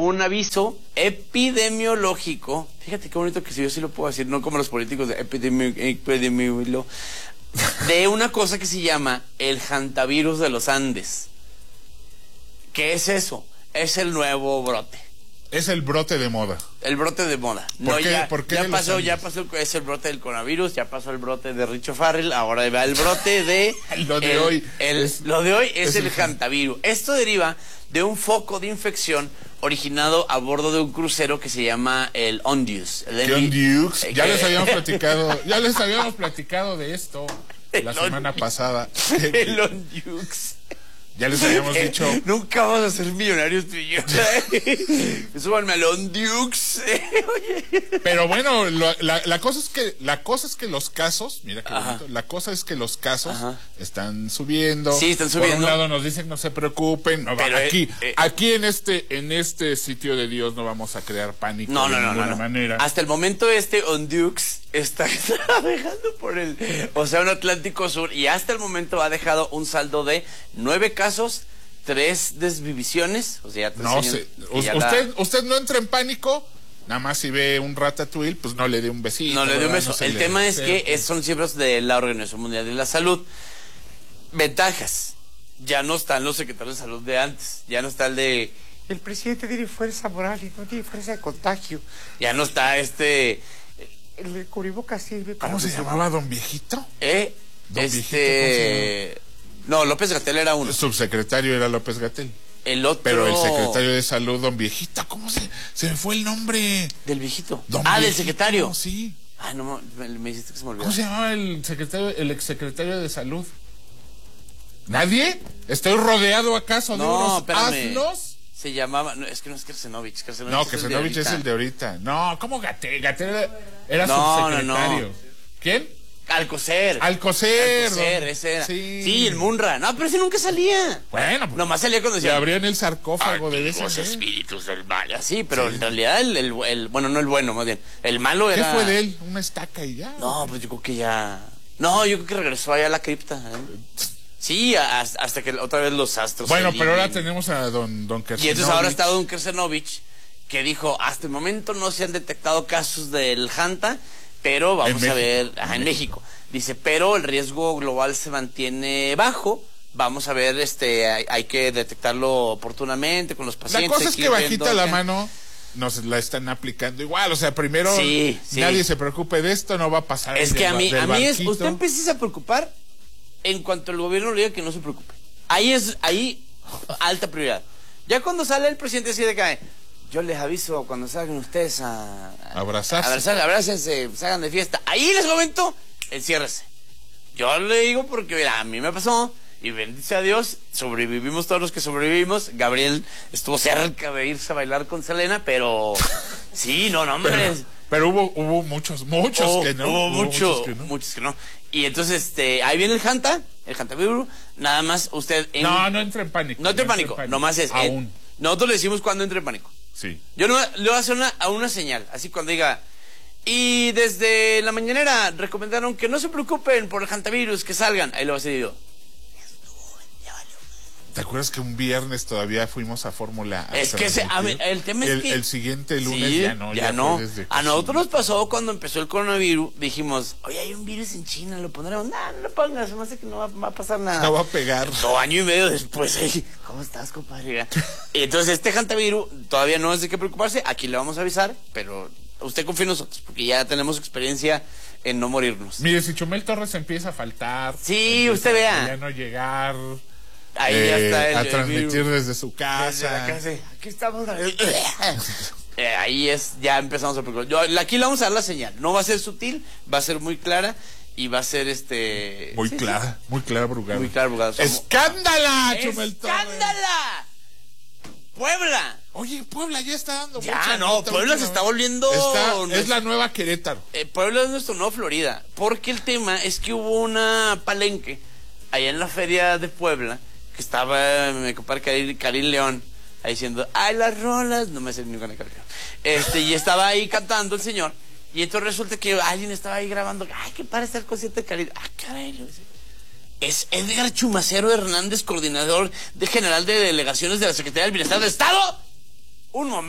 un aviso epidemiológico. Fíjate qué bonito que si yo sí lo puedo decir, no como los políticos de epidemiológico, de una cosa que se llama el hantavirus de los Andes. ¿Qué es eso? Es el nuevo brote. Es el brote de moda. El brote de moda. ¿Por qué ya pasó, es el brote del coronavirus, ya pasó el brote de Richo Farrell, ahora va el brote de... Lo de hoy es el hantavirus. Esto deriva de un foco de infección originado a bordo de un crucero que se llama el Ondius. Ya les habíamos platicado de esto la semana pasada. El Ondius. Ya les habíamos dicho. Nunca vamos a ser millonarios tú y yo. Súbanme al Ondius. Pero bueno, la cosa es que los casos, mira qué bonito, la cosa es que los casos están subiendo. Sí, están subiendo. Por un lado nos dicen no se preopen, pero aquí en este sitio de Dios no vamos a crear pánico de ninguna manera. Hasta el momento Ondius está navegando por el Océano Atlántico Sur y hasta el momento ha dejado un saldo de 9 casos, 3 desvivisiones, o sea, no sé, usted no entra en pánico, nada más si ve un ratatouille, pues no le dé un besito. No le dé un beso. El tema es que son cifras de la Organización Mundial de la Salud. Ventajas. Ya no están los secretarios de salud de antes. Ya no está el presidente tiene fuerza moral y no tiene fuerza de contagio. Ya no está el cubrebocas sirve para... ¿Cómo se llamaba don Viejito? Don Viejito, no, López-Gatell era uno. El subsecretario era López-Gatell. El otro... Pero el secretario de salud, don Viejito, ¿cómo se me fue el nombre? Del viejito. Viejito, del secretario. Sí. No, me hiciste que se me olvidó. ¿Cómo se llamaba el exsecretario de salud? ¿Nadie? ¿Estoy rodeado acaso de unos asnos? Se llamaba... No, es que no es Kersenovich. Kersenovich es el de ahorita. No, ¿cómo Gatell? Gatell era subsecretario. No. ¿Quién? Alcocer, ese era. Sí, el Munra. No, pero ese nunca salía. Bueno, pues, nomás salía cuando decía... Le abrían el sarcófago de los espíritus del mal. Así, pero en realidad bueno, no el bueno, más bien. El malo era... ¿Qué fue de él? ¿Una estaca y ya? No, pues yo creo que ya... No, yo creo que regresó allá a la cripta. Sí, hasta que otra vez los astros... Bueno, pero ahora tenemos a don Kersenovich. Y entonces ahora está don Kersenovich, que dijo, hasta el momento no se han detectado casos del Hanta, pero vamos a ver, en México. Dice, pero el riesgo global se mantiene bajo. Vamos a ver, hay que detectarlo oportunamente con los pacientes. La cosa es que bajita la mano nos la están aplicando igual. O sea, primero nadie se preocupe de esto, no va a pasar. Es que a mí usted empieza a preocupar en cuanto el gobierno le diga que no se preocupe. Ahí alta prioridad. Ya cuando sale el presidente así de que yo les aviso cuando salgan ustedes a abrazarse, salgan de fiesta. Ahí les comento, enciérrese. Yo le digo porque mira, a mí me pasó y bendice a Dios, sobrevivimos todos los que sobrevivimimos. Gabriel estuvo cerca de irse a bailar con Selena, pero sí, no, hombre. Pero hubo muchos que no. Hubo muchos que no. Y entonces, ahí viene el Hantavirus, nada más usted... No entre en pánico. No entre en pánico, nomás es... Aún. Nosotros le decimos cuando entre en pánico. Sí. Yo le voy a hacer una señal, así cuando diga... Y desde la mañanera recomendaron que no se preocupen por el Hantavirus, que salgan. Ahí lo va a decir yo. ¿Te acuerdas que un viernes todavía fuimos a Fórmula? Es que el tema es que... El siguiente lunes ya no. A nosotros nos pasó cuando empezó el coronavirus. Dijimos, oye, hay un virus en China, lo pondremos. No lo pongas, me hace que no va a pasar nada. No va a pegar. 2 años y medio después, ¿cómo estás, compadre? Entonces, este Hantavirus todavía no es de qué preocuparse. Aquí le vamos a avisar, pero usted confía en nosotros, porque ya tenemos experiencia en no morirnos. Mire, si Chumel Torres empieza a faltar... Sí, usted vea. Ya no llegar... Ahí ya está a transmitir desde su casa. Aquí estamos. Ahí ya empezamos a preocupar. Aquí le vamos a dar la señal. No va a ser sutil, va a ser muy clara y va a ser muy clara, Brugado. Muy clara, Brugado. ¡Escándala, Chumel Torres! ¡Escándala! ¡Puebla! Oye, Puebla ya está dando Puebla se está volviendo... Es la nueva Querétaro. Puebla es nuestro nuevo Florida. Porque el tema es que hubo una palenque allá en la feria de Puebla. Estaba mi compadre Karim León ahí diciendo, ay, las rolas, no me sé ninguna canción. Y estaba ahí cantando el señor, y entonces resulta que alguien estaba ahí grabando, ay, que para estar concierto de Karim. Ah, caray, es Edgar Chumacero Hernández, coordinador general de delegaciones de la Secretaría del Bienestar del Estado. Un momento.